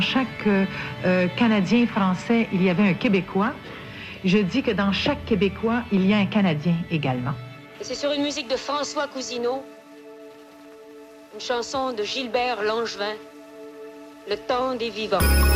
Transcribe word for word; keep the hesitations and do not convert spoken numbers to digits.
Chaque euh, euh, Canadien français, il y avait un Québécois. Je dis que dans chaque Québécois, il y a un Canadien également. C'est sur une musique de François Cousineau, une chanson de Gilbert Langevin, Le temps des vivants.